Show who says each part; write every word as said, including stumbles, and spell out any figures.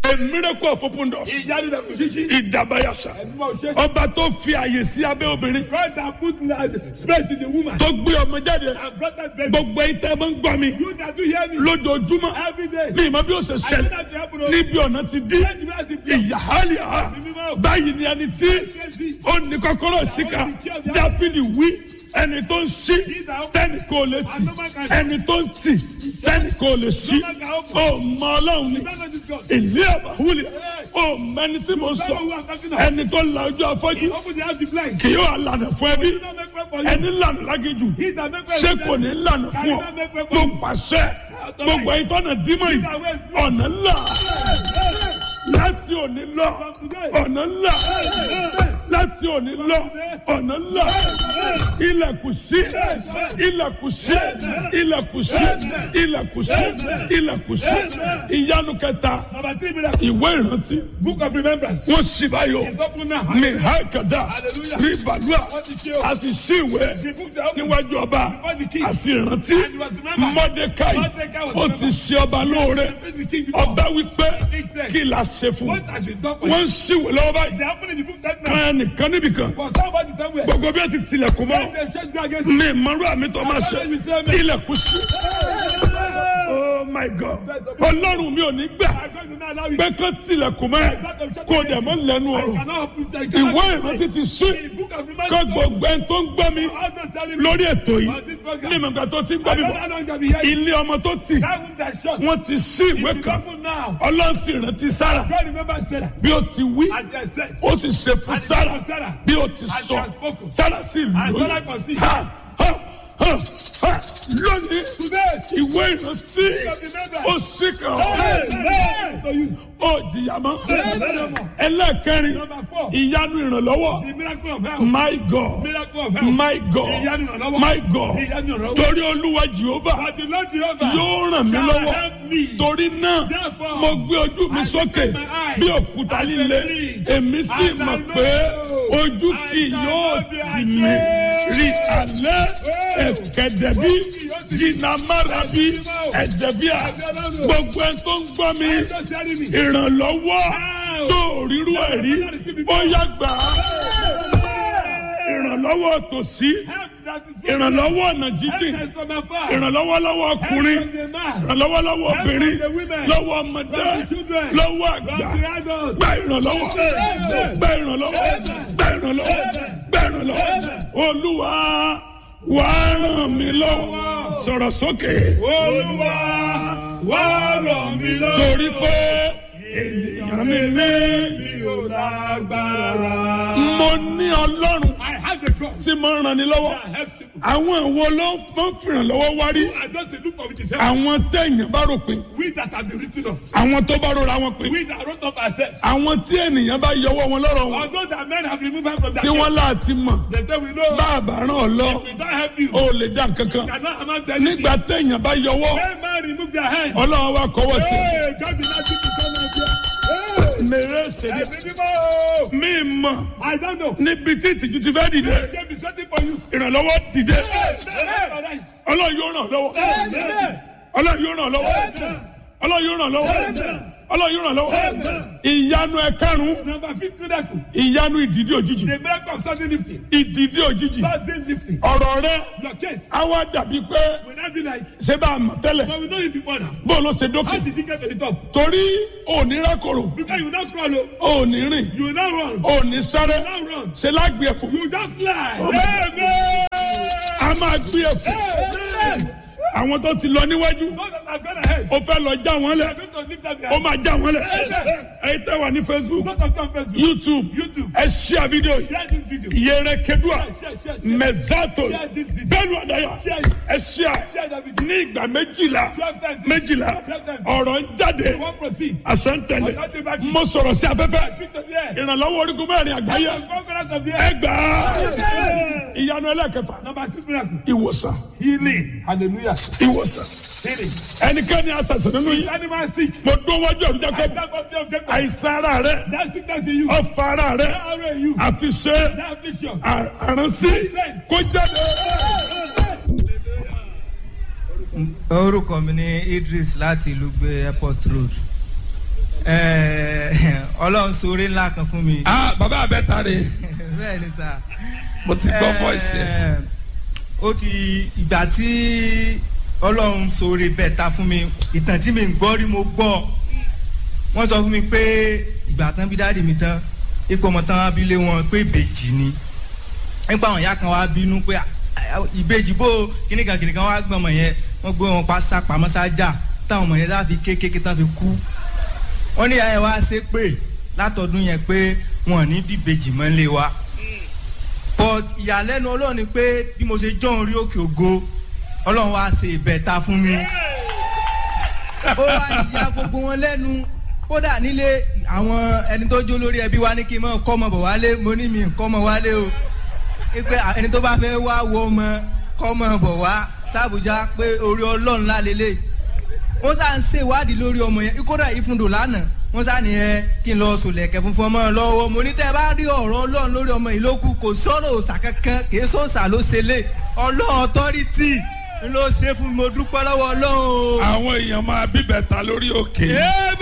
Speaker 1: A miracle of open doors.
Speaker 2: Ìyanu dẹ̀ kù ṣíṣí.
Speaker 1: Ìdàbàyàṣà.
Speaker 2: Ẹ̀dùnmọ̀ ṣe.
Speaker 1: Ọba tó fi àyè sí abẹ́ obìnrin.
Speaker 2: God that put space in the woman.
Speaker 1: Tó gbé ọmọ jáde.
Speaker 2: And brought that baby.
Speaker 1: Gbogbo ìtẹ́ máa ń gbọ́ mi.
Speaker 2: You that do hear me.
Speaker 1: Lójoojúmọ́.
Speaker 2: Every day.
Speaker 1: Mi ìmọ̀ bí ó ṣe
Speaker 2: I know
Speaker 1: ṣẹlẹ̀.
Speaker 2: that you happen to.
Speaker 1: Níbi ọ̀nà ti dí.
Speaker 2: Let me ask you.
Speaker 1: Ìyáhálíà. Báyìí ni ẹni tí ó ní kọ́kọ́rọ́ síkà. Dáfídì wí. Ẹni tó ń ṣí. Tẹ́nì kò lè tì. Ẹni tó ń tì. Tẹ́nì kò lè ṣí. Ó mọ Ọlọ́run ni. Ìlú àbáwúlẹ̀. Ó mẹni tí mo sọ. Ẹni tó la ojú afọ́jú.
Speaker 2: Open the house to blind.
Speaker 1: Kì yóò lànà fún ẹbí.
Speaker 2: Do not make way for you.
Speaker 1: Ẹni lànà lágéjù.
Speaker 2: He that make way
Speaker 1: Ṣé
Speaker 2: for
Speaker 1: kò
Speaker 2: you.
Speaker 1: ní lànà fún ọ? Mo pàṣẹ. Gbogbo ẹ̀yin tọ́nà dímọ̀ yìí. Ọ̀nà ńlá. Láti òní lọ. Ọ̀nà ńlá. Láti òní lọ. Ọ̀nà ńlá. Ilẹ̀kùn sí. Ilẹ̀kùn sí. Ilẹ̀kùn sí. Ilẹ̀kùn sí. Ilẹ̀kùn sí. Ìyanu kẹta.
Speaker 2: Number three miracle.
Speaker 1: Ìwé ìrántí.
Speaker 2: Book of remembrance.
Speaker 1: Wọ́n ṣì báyọ̀.
Speaker 2: It's open now.
Speaker 1: Mi ha kàdá. Rí bàlúà. A sì ṣí ìwé
Speaker 2: The books are open.
Speaker 1: níwájú ọba.
Speaker 2: Before the king.
Speaker 1: A sì rántí.
Speaker 2: And he was remembered.
Speaker 1: Mọ́dékáì.
Speaker 2: Mordecai was
Speaker 1: Ó ti ṣe ọba lóore.
Speaker 2: The king before.
Speaker 1: Ọba wípé
Speaker 2: King said,
Speaker 1: kí la ṣe fún
Speaker 2: what
Speaker 1: un.
Speaker 2: has been done for
Speaker 1: Wọ́n
Speaker 2: you?
Speaker 1: ń ṣíwèé lọ́wọ́ báyìí.
Speaker 2: They happen in the book right now.
Speaker 1: Kan nìkan níbìkan.
Speaker 2: For somebody somewhere.
Speaker 1: Gbogbo bí wọ́n ti tilẹ̀kùn mọ́.
Speaker 2: When they shake you against you.
Speaker 1: Mi ìmọ̀rú àmì tó máa ṣe. Ilẹ̀kùn sí. Oh my God. Ọlọ́run mi ò ní gbà
Speaker 2: I'm going to not allow you.
Speaker 1: pé kán tilẹ̀kùn mọ́ kó dẹ̀ mọ́ lẹ́nu
Speaker 2: I
Speaker 1: ọ̀rọ̀.
Speaker 2: cannot open it. I cannot
Speaker 1: Ìwé
Speaker 2: open
Speaker 1: ìrántí
Speaker 2: it.
Speaker 1: ti sí.
Speaker 2: The book of
Speaker 1: Kọ́
Speaker 2: remembrance.
Speaker 1: gbogbo ẹni tó ń gbọ́ mi
Speaker 2: I'm just telling you.
Speaker 1: lórí ètò yìí.
Speaker 2: On this program.
Speaker 1: Ní ìmọ̀gbà tó ti ń
Speaker 2: I
Speaker 1: gbọ́ mi
Speaker 2: don't know
Speaker 1: bọ̀.
Speaker 2: how long shall be here.
Speaker 1: Ilé ọmọ tó tì.
Speaker 2: That room that shut.
Speaker 1: Wọ́n ti sí ìwé
Speaker 2: It's
Speaker 1: kan.
Speaker 2: open now.
Speaker 1: Ọlọ́run sì rántí Sárà.
Speaker 2: God remember Sarah.
Speaker 1: Bí ó ti wí,
Speaker 2: And they said.
Speaker 1: ó sì ṣe fún
Speaker 2: And
Speaker 1: Sárà.
Speaker 2: it was Sarah.
Speaker 1: Bí ó ti
Speaker 2: And
Speaker 1: sọ,
Speaker 2: they have spoken.
Speaker 1: Sárà sì
Speaker 2: And
Speaker 1: lóyún.
Speaker 2: Sarah conceived.
Speaker 1: Ha ha ha ha lónìí.
Speaker 2: Today.
Speaker 1: Ìwé ìrántí ó sì kàn
Speaker 2: Hey,
Speaker 1: ọ́.
Speaker 2: hey, to you.
Speaker 1: Ó jìyà mọ́.
Speaker 2: Hey,
Speaker 1: Ẹlẹ́ẹ̀kẹrin,
Speaker 2: Number four.
Speaker 1: ìyanu ìrànlọ́wọ́.
Speaker 2: The miracle of health.
Speaker 1: My God,
Speaker 2: Miracle of health.
Speaker 1: my God,
Speaker 2: Ìyanu ìrànlọ́wọ́.
Speaker 1: my God.
Speaker 2: Ìyanu ìrànlọ́wọ́.
Speaker 1: Torí Olúwa Jèhófà
Speaker 2: But the Lord Jehovah
Speaker 1: yóò ràn mí
Speaker 2: shall
Speaker 1: lọ́wọ́.
Speaker 2: help me.
Speaker 1: Torí náà,
Speaker 2: Therefore,
Speaker 1: mo gbé ojú mi
Speaker 2: I
Speaker 1: sókè
Speaker 2: lift my eyes
Speaker 1: bí òkúta
Speaker 2: and
Speaker 1: líle.
Speaker 2: believe.
Speaker 1: Èmi sì
Speaker 2: And I
Speaker 1: mọ̀
Speaker 2: know
Speaker 1: pé ojú
Speaker 2: I
Speaker 1: kì
Speaker 2: shall
Speaker 1: yóò
Speaker 2: not be
Speaker 1: tì mí.
Speaker 2: ashamed.
Speaker 1: Rí alẹ́ ẹ̀kẹ́dẹ̀bí jìnnàmárabi ẹ̀jẹ̀bíà. Gbogbo ẹni tó ń gbọ́ mi
Speaker 2: Just hearing me.
Speaker 1: ìrànlọ́wọ́ tó rírú ẹ̀ rí ó yá gbà á. Ìrànlọ́wọ́ tòsí,
Speaker 2: Help that is from
Speaker 1: ìrànlọ́wọ́ ọ̀nà
Speaker 2: Help
Speaker 1: jíjìn,
Speaker 2: that is from afar.
Speaker 1: ìrànlọ́wọ́ lọ́wọ́ ọkùnrin,
Speaker 2: Help from the man.
Speaker 1: ìrànlọ́wọ́ lọ́wọ́ obìnrin,
Speaker 2: Help from the women.
Speaker 1: lọ́wọ́ ọmọdé,
Speaker 2: From the children.
Speaker 1: lọ́wọ́
Speaker 2: From
Speaker 1: àgbà.
Speaker 2: the adults.
Speaker 1: Gba ìrànlọ́wọ́, gba ìrànlọ́wọ́, gba ìrànlọ́wọ́, gba ìrànlọ́wọ́. Olúwa wá ràn mí lọ́wọ́. Sọ̀rọ̀ sókè.
Speaker 2: Olúwa wá ràn mí lọ́wọ́.
Speaker 1: Torí pé ènìyàn mi ní.
Speaker 2: mi ò lágbára.
Speaker 1: Mo ní Ọlọ́run
Speaker 2: I have the God
Speaker 1: tí mo ràn ní lọ́wọ́.
Speaker 2: that helps people.
Speaker 1: Àwọn ìwo ló máa ń fìrànlọ́wọ́ wá rí.
Speaker 2: I just a look of it is help.
Speaker 1: Àwọn téèyàn bá rò pé.
Speaker 2: We that have been written off.
Speaker 1: Àwọn tó bá rọra wọn pé.
Speaker 2: We that wrote up ourselves.
Speaker 1: Àwọn tí ènìyàn bá yọwọ́ wọn lọ́rọ̀ wọn.
Speaker 2: Although that men have removed us from that
Speaker 1: Tí wọ́n láti mọ̀.
Speaker 2: they say we know.
Speaker 1: Bá a bá ràn ọ́ lọ.
Speaker 2: We don't help you.
Speaker 1: O lè dá nǹkan kan.
Speaker 2: Cannot amount to anything.
Speaker 1: Nígbà téèyàn bá yọwọ́.
Speaker 2: When man remove their hand.
Speaker 1: Ọlọ́run wa kọ́wọ́ tì.
Speaker 2: Hey, God did not give you so much. Hey,
Speaker 1: Mèrè ṣèlè.
Speaker 2: ẹ̀mí mímọ́.
Speaker 1: Mi mọ̀.
Speaker 2: I don't know.
Speaker 1: Níbi tí ìtìjú ti fẹ́ dìde.
Speaker 2: Shame is waiting for you.
Speaker 1: Ìrànlọ́wọ́ dìde.
Speaker 2: Hey,
Speaker 1: Ọlọ́run yóò ràn lọ́wọ́.
Speaker 2: hey,
Speaker 1: Ọlọ́run yóò ràn lọ́wọ́. Ọlọ́run yóò ràn lọ́wọ́. Ọlọ́run yóò ràn lọ́wọ́. Ìyanu ẹ̀karùn-ún.
Speaker 2: Number fifth miracle.
Speaker 1: Ìyanu ìdìdí òjijì.
Speaker 2: The miracle of sudden lifting.
Speaker 1: Ìdìdí òjijì.
Speaker 2: Sudden lifting.
Speaker 1: Ọ̀rọ̀ rẹ
Speaker 2: Your case
Speaker 1: á wá dàbí pé
Speaker 2: will not be like,
Speaker 1: ṣé bá a mọ̀ tẹ́lẹ̀.
Speaker 2: but we know you before now.
Speaker 1: Bó ló ṣe
Speaker 2: How
Speaker 1: dókè.
Speaker 2: did you get to the top?
Speaker 1: Torí òní rákòrò.
Speaker 2: Because you will not crawl, oh.
Speaker 1: Òní rìn.
Speaker 2: You will not run.
Speaker 1: Òní sáré.
Speaker 2: You will not run.
Speaker 1: Ṣé lágbè ẹ̀fọ́.
Speaker 2: You just fly.
Speaker 1: Oh.
Speaker 2: Amen.
Speaker 1: A máa gbé ẹ̀fọ́.
Speaker 2: Amen.
Speaker 1: Àwọn tó ti lọ níwájú.
Speaker 2: Those that have gone ahead.
Speaker 1: Ó fẹ́ lọ já wọn
Speaker 2: They
Speaker 1: lẹ̀.
Speaker 2: are going to lift up their
Speaker 1: Ó
Speaker 2: hands.
Speaker 1: máa já wọn lẹ̀.
Speaker 2: Amen.
Speaker 1: Ẹ̀yin tẹ́ wà ní Facebook,
Speaker 2: Those that come Facebook.
Speaker 1: YouTube,
Speaker 2: YouTube.
Speaker 1: ẹ share video yìí.
Speaker 2: Share this video.
Speaker 1: Yẹrẹ kedua.
Speaker 2: Share, share, share, share.
Speaker 1: Mẹ̀zátò.
Speaker 2: Share this video.
Speaker 1: Bẹ́ẹ̀ni àdáyà.
Speaker 2: Share it.
Speaker 1: Ẹ share.
Speaker 2: Share that video.
Speaker 1: Ní ìgbà méjìlá.
Speaker 2: Twelve times.
Speaker 1: Méjìlá.
Speaker 2: Twelve times.
Speaker 1: Ọ̀rọ̀ ń jáde.
Speaker 2: You won't proceed.
Speaker 1: Àṣẹ ń tẹ̀lé. Mo sọ̀rọ̀ sí afẹ́fẹ́.
Speaker 2: Speak to the air.
Speaker 1: Ìrànlọ́wọ́ orígun mẹ́rin àgbáyé.
Speaker 2: Conquerors of the
Speaker 1: Ẹ
Speaker 2: air.
Speaker 1: gbà á.
Speaker 2: Amen.
Speaker 1: Ìyanu ẹlẹ́kẹfà.
Speaker 2: Number six miracle.
Speaker 1: Ìwòsàn.
Speaker 2: Healing. Hallelujah.
Speaker 1: Ìwòsàn.
Speaker 2: Healing.
Speaker 1: Ẹnikẹ́ni àtàsán nínú
Speaker 2: Is
Speaker 1: yìí.
Speaker 2: anyone sick?
Speaker 1: Mo dún wájú ọ̀rùn jẹ́
Speaker 2: I
Speaker 1: pé
Speaker 2: stand up there and get
Speaker 1: àìsàn ara rẹ̀.
Speaker 2: that sickness in you.
Speaker 1: Ọ̀fà ara rẹ̀.
Speaker 2: That arrow in you.
Speaker 1: Àfi ṣe
Speaker 2: That affliction.
Speaker 1: àránsí kó jáde.
Speaker 3: Orúkọ mi ni Idris láti ìlú gbé airport road. Ọlọ́run ṣoore ńlá kan fún mi.
Speaker 1: ah bàbá abẹ́ta rè.
Speaker 3: bẹ́ẹ̀ ni sà.
Speaker 1: mo ti gbọ́ voice yẹn.
Speaker 3: ó ti ìgbà tí Ọlọ́run ṣoore bẹ́ẹ̀ta fún mi ìtàn tí mi ń gbọ́ rí mo gbọ́ wọ́n sọ fún mi pé ìgbà tán bí dáàdì mi tán ipò ọmọ tán abilé wọn pé ìbejì ni nípa àwọn ìyá kan wá bínú pé ìbejì bó kíníkan kíníkan wá gbọ́n ọmọ yẹn wọ́n gbé wọn pa sápamọ́ sájà táwọn ọmọ yẹn láfi kékeré tán fi kú wọ́n ní ìyá yẹn wá ṣe pé látọdún yẹn pé wọn ò ní bíbejì mọ́ lé wa but ìyàlẹ́nu Ọlọ́run ni pé bí mo ṣe jọ́ orí òkè ògo Ọlọ́run wá ṣe ìbẹ̀ta fún mi ó wá ìyá gbogbo wọn lẹ́nu kódà nílé àwọn ẹni tó jó lórí ẹbí wa ní kí n mọ kọ́ ọmọ bọ̀ wálé mo ní mi kọ́ ọmọ wálé o pé ẹni tó bá fẹ́ wá wo ọmọ kọ́ ọmọ bọ̀ wá sábùjá pé orí Ọlọ́run lálélẹ̀ wọ́n sá ń ṣe ìwádìí lórí ọmọ yẹn kódà ìfúndò lánàá wọ́n sá ní ẹ kí n lọ sòlẹ̀kẹ̀ funfun ọmọ lọ́wọ́ mo ní tẹ́ bá rí ọ̀rọ̀ Ọlọ́run lórí ọmọ yìí lókù kò sọ̀rọ̀ òòṣà kankan kì í sọ̀sà ló ṣe lé Ọlọ́run authority ló ṣe fún mi mo dúpẹ́ lọ́wọ́ Ọlọ́run.
Speaker 1: àwọn èèyàn máa bíbẹ̀ta lórí òkè.